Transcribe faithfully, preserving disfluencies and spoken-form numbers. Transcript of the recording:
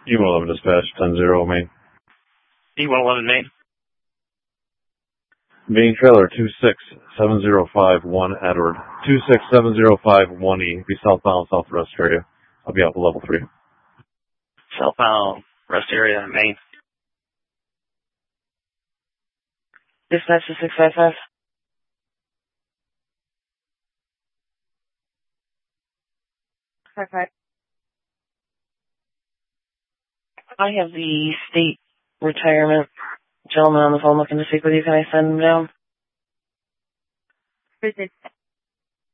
E one eleven dispatch, ten zero, Main. E one eleven, Main. Main trailer, two six seven zero five one Edward. two six seven zero five one E. Be southbound, south rest area. I'll be out to level three. Southbound, rest area, Main. Dispatch to six five five. Five five. I have the state retirement gentleman on the phone looking to speak with you. Can I send him down?